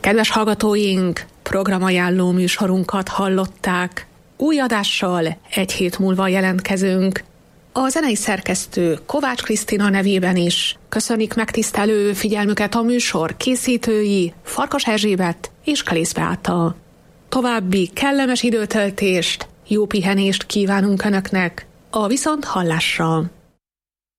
Kedves hallgatóink, programajánló műsorunkat hallották. Új adással egy hét múlva jelentkezünk. A zenei szerkesztő Kovács Krisztina nevében is köszönik megtisztelő figyelmüket a műsor készítői Farkas Erzsébet és Kalész Beáta. További kellemes időtöltést, jó pihenést kívánunk Önöknek, a viszonthallásra!